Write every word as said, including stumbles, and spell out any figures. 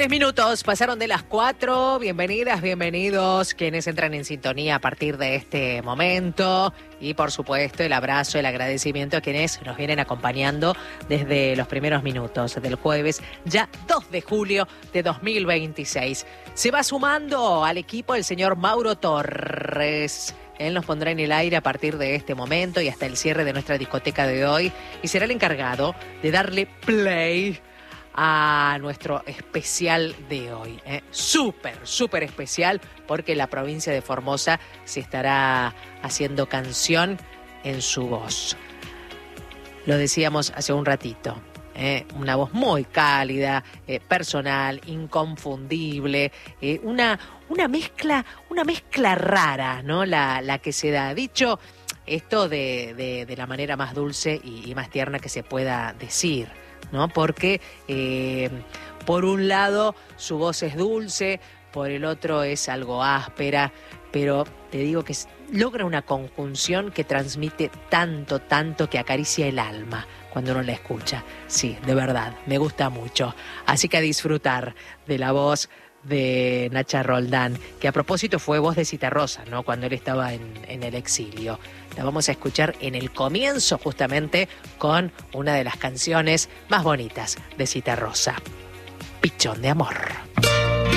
Tres minutos pasaron de las cuatro. Bienvenidas, bienvenidos quienes entran en sintonía a partir de este momento. Y por supuesto el abrazo, el agradecimiento a quienes nos vienen acompañando desde los primeros minutos del jueves, ya dos de julio de dos mil veintiséis. Se va sumando al equipo el señor Mauro Torres. Él nos pondrá en el aire a partir de este momento y hasta el cierre de nuestra discoteca de hoy. Y será el encargado de darle play a nuestro especial de hoy. ¿eh? Súper, súper especial, porque la provincia de Formosa se estará haciendo canción en su voz. Lo decíamos hace un ratito. ¿eh? Una voz muy cálida, eh, personal, inconfundible, eh, una, una mezcla, una mezcla rara, ¿no? La, la que se da. Dicho esto de, de, de la manera más dulce y, y más tierna que se pueda decir, ¿no? Porque eh, por un lado su voz es dulce, por el otro es algo áspera, pero te digo que logra una conjunción que transmite tanto, tanto que acaricia el alma cuando uno la escucha. Sí, de verdad, me gusta mucho. Así que a disfrutar de la voz de Nacha Roldán, que a propósito fue voz de Citarrosa, ¿no? Cuando él estaba en, en el exilio. La vamos a escuchar en el comienzo, justamente con una de las canciones más bonitas de Citarrosa, Pichón de Amor.